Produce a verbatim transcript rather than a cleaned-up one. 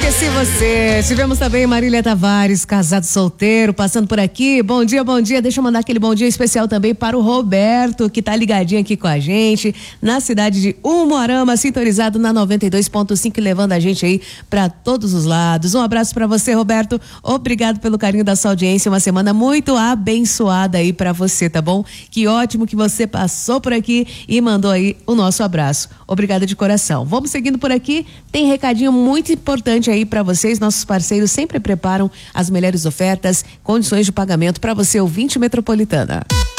Esqueci você. Tivemos também Marília Tavares, casado solteiro, passando por aqui. Bom dia, bom dia. Deixa eu mandar aquele bom dia especial também para o Roberto, que tá ligadinho aqui com a gente, na cidade de Umuarama, sintonizado na noventa e dois ponto cinco, levando a gente aí para todos os lados. Um abraço para você, Roberto. Obrigado pelo carinho da sua audiência. Uma semana muito abençoada aí para você, tá bom? Que ótimo que você passou por aqui e mandou aí o nosso abraço. Obrigada de coração. Vamos seguindo por aqui. Tem recadinho muito importante aí para vocês. Nossos parceiros sempre preparam as melhores ofertas, condições de pagamento para você, ouvinte Metropolitana.